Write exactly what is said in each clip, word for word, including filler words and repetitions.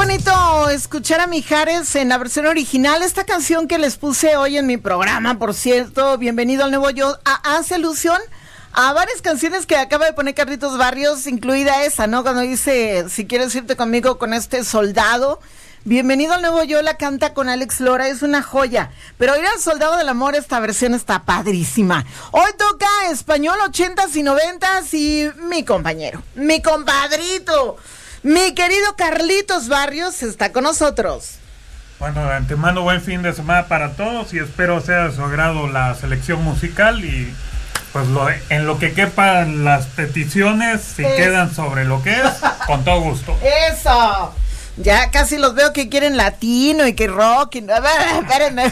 bonito escuchar a Mijares en la versión original. Esta canción que les puse hoy en mi programa, por cierto, Bienvenido al Nuevo Yo, hace alusión a varias canciones que acaba de poner Carlitos Barrios, incluida esa, ¿no? Cuando dice, si quieres irte conmigo con este soldado. Bienvenido al Nuevo Yo, la canta con Alex Lora, es una joya. Pero ir al Soldado del Amor, esta versión está padrísima. Hoy toca español ochentas y noventas y mi compañero, mi compadrito, mi querido Carlitos Barrios está con nosotros. Bueno, de antemano buen fin de semana para todos y espero sea de su agrado la selección musical y pues lo, en lo que quepan las peticiones, si es. quedan sobre lo que es, con todo gusto. ¡Eso! Ya casi los veo que quieren latino y que rock. Y... A ver, espérenme.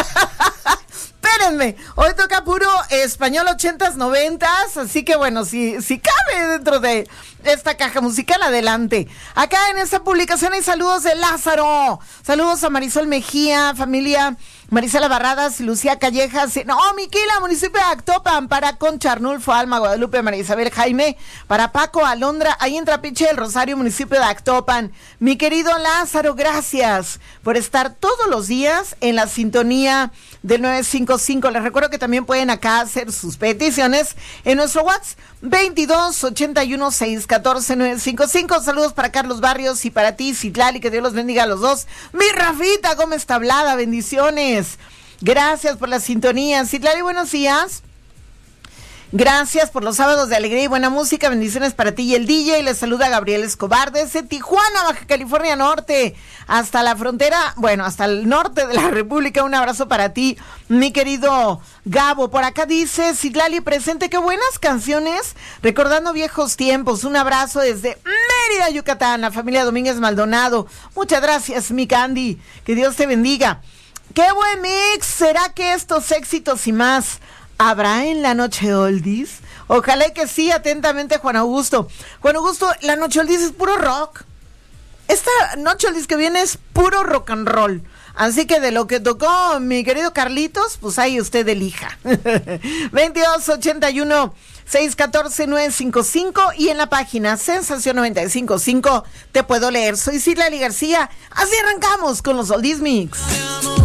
Espérenme. Hoy toca puro español ochentas, noventas. Así que bueno, si, si cabe dentro de esta caja musical, adelante. Acá en esta publicación hay saludos de Lázaro. Saludos a Marisol Mejía, familia Marisela Barradas y Lucía Callejas. No, Miquela, municipio de Actopan. Para Concha Arnulfo, Alma, Guadalupe, María Isabel, Jaime. Para Paco, Alondra, ahí en Trapiche del Rosario, municipio de Actopan. Mi querido Lázaro, gracias por estar todos los días en la sintonía del nueve cinco cinco. Les recuerdo que también pueden acá hacer sus peticiones en nuestro WhatsApp veintidós ochenta y uno seiscientos catorce nueve cinco cinco. Saludos para Carlos Barrios y para ti, Citlali, que Dios los bendiga a los dos. Mi Rafita Gómez Tablada, bendiciones. Gracias por la sintonía. Citlali, buenos días. Gracias por los sábados de alegría y buena música. Bendiciones para ti y el D J. Les saluda Gabriel Escobar desde Tijuana, Baja California Norte, hasta la frontera, bueno, hasta el norte de la República. Un abrazo para ti, mi querido Gabo. Por acá dice Citlali presente, qué buenas canciones, recordando viejos tiempos. Un abrazo desde Mérida, Yucatán, la familia Domínguez Maldonado. Muchas gracias, mi Candy. Que Dios te bendiga. ¡Qué buen mix! ¿Será que estos éxitos y más habrá en la noche oldies? Ojalá que sí. Atentamente, Juan Augusto. Juan Augusto, la noche oldies es puro rock. Esta noche oldies que viene es puro rock and roll. Así que de lo que tocó mi querido Carlitos, pues ahí usted elija. veintidós ochenta y uno seiscientos catorce nueve cinco cinco y en la página Sensación noventa y cinco punto cinco te puedo leer. Soy Citlali García. Así arrancamos con los Oldies Mix.